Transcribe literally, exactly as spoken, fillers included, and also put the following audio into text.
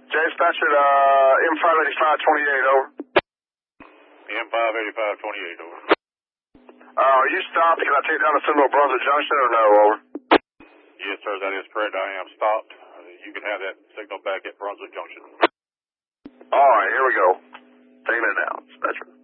Dispatch at uh, M five eighty-five twenty-eight, over. M five eighty-five twenty-eight, over. Uh, are you stopped? Can I take down the signal at Brunswick Junction or no, over? Yes, sir, that is correct. I am stopped. Uh, you can have that signal back at Brunswick Junction. All right, here we go. Taking it down, Dispatcher.